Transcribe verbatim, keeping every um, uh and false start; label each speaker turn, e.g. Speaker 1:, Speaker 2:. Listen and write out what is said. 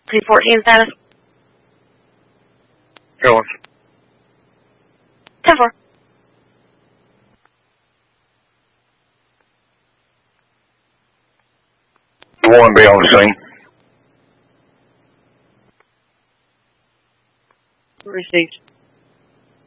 Speaker 1: three fourteen status.
Speaker 2: Going.
Speaker 1: ten four.
Speaker 2: One be on the scene.
Speaker 1: Received.